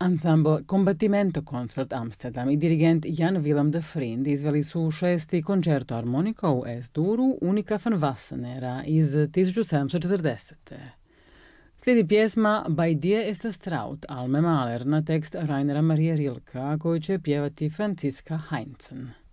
Ansambl Combattimento Consort Amsterdam i dirigent Jan Willem de Vriend izveli su šesti koncerto armonika u S-duru Unica van Wassenera iz 1740. Slijedi pjesma Bei dir ist es traut, Alme Mahler, na tekst Rainera Maria Rilkea, koju će pjevati Franziska Heinzen.